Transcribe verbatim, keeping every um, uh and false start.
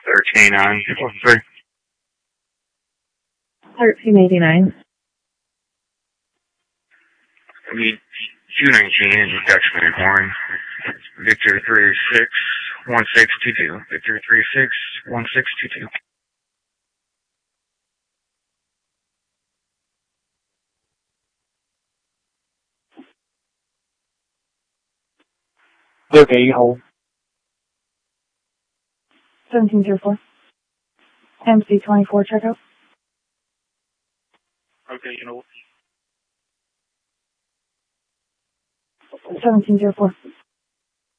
thirteen on three. thirteen eighty-nine. Lead two nineteen, Dutchman Horn. Victor three six one six two two. Victor three six one six two two. Okay, you hold. seventeen zero four. M C twenty-four, checkout. Okay, you know. seventeen zero four.